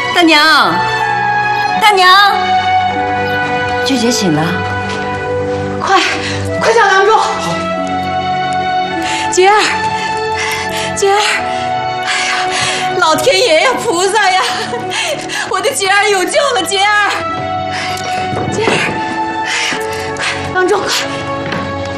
大娘，大娘，菊姐醒了， 快叫郎中！好， 杰儿，杰儿，哎呀，老天爷呀，菩萨呀，我的杰儿有救了，杰儿，杰儿，哎呀，快，郎中快！